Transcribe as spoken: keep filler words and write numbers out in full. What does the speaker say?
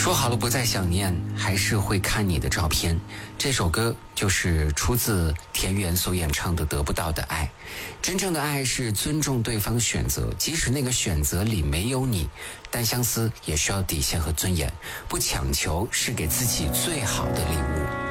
说好了不再想念，还是会看你的照片。这首歌就是出自田园所演唱的《得不到的爱》。真正的爱是尊重对方选择，即使那个选择里没有你，但相思也需要底线和尊严，不强求是给自己最好的礼物。